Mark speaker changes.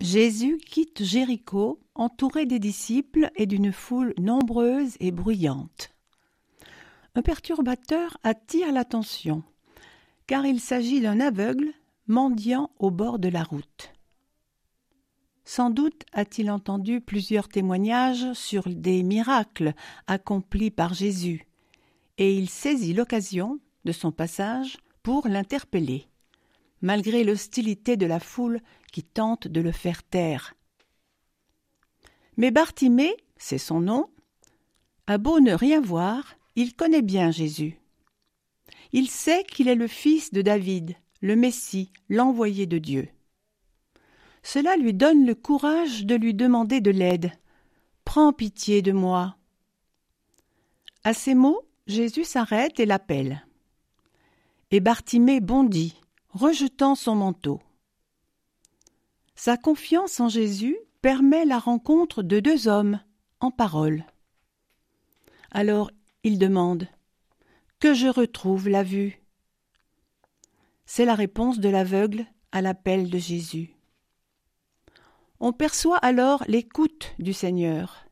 Speaker 1: Jésus quitte Jéricho, entouré des disciples et d'une foule nombreuse et bruyante. Un perturbateur attire l'attention, car il s'agit d'un aveugle mendiant au bord de la route. Sans doute a-t-il entendu plusieurs témoignages sur des miracles accomplis par Jésus, et il saisit l'occasion de son passage pour l'interpeller, malgré l'hostilité de la foule qui tente de le faire taire. Mais Bartimée, c'est son nom, a beau ne rien voir, il connaît bien Jésus. Il sait qu'il est le fils de David, le Messie, l'envoyé de Dieu. Cela lui donne le courage de lui demander de l'aide. « Prends pitié de moi !» À ces mots, Jésus s'arrête et l'appelle. Et Bartimée bondit, rejetant son manteau. Sa confiance en Jésus permet la rencontre de deux hommes en parole. Alors il demande « Que je retrouve la vue ?» C'est la réponse de l'aveugle à l'appel de Jésus. On perçoit alors l'écoute du Seigneur.